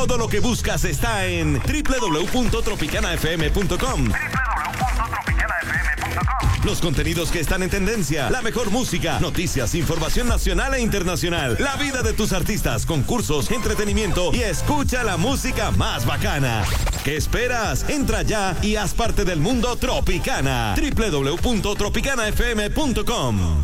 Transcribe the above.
Todo lo que buscas está en www.tropicanafm.com. Los contenidos que están en tendencia, la mejor música, noticias, información nacional e internacional, la vida de tus artistas, concursos, entretenimiento y escucha la música más bacana. ¿Qué esperas? Entra ya y haz parte del mundo Tropicana. www.tropicanafm.com.